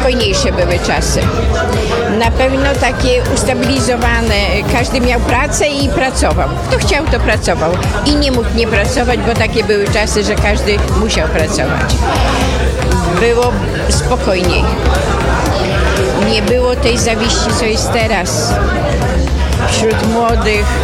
spokojniejsze były czasy. Na pewno takie ustabilizowane, każdy miał pracę i pracował. Kto chciał, to pracował. I nie mógł nie pracować, bo takie były czasy, że każdy musiał pracować. Było spokojniej. Nie było tej zawiści, co jest teraz wśród młodych.